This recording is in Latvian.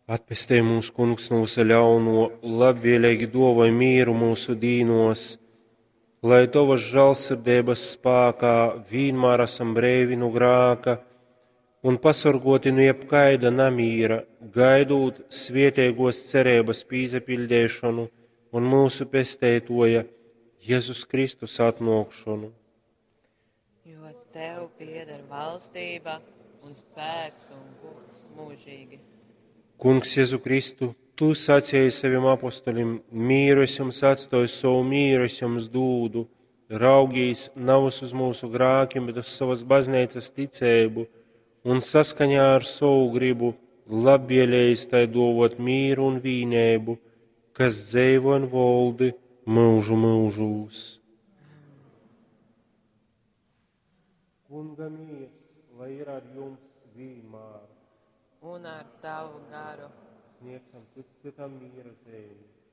Atpestī mūsu kungs no visa ļauno, labvēlīgi dāvāj mieru mūsu dīnos, lai tavas žēlsirdības spēkā vienmēr esam brīvi no grēka un pasargoti no jebkaida namīra, gaidot svētīgos cerības piepildīšanu un mūsu pestītoja Jēzus Kristus atnākšanu. Jo tev pieder valstība un spēks un gods mūžīgi. Kungs Jēzu Kristu, tu sacīji saviem apostolim, mīru es jums atstāju, savu mīru es jums dūdu, raugīs nav uz mūsu grēkiem, bet uz savas baznīcas ticību, un saskaņā ar savu gribu labvēlējis tai dāvāt mīru un vienību, kas dzīvo un valdi mūžu mūžos. Kunga miers, lai ir ar jums vienmēr. Un ar tavu garu Sniegsim citam mīra zēju.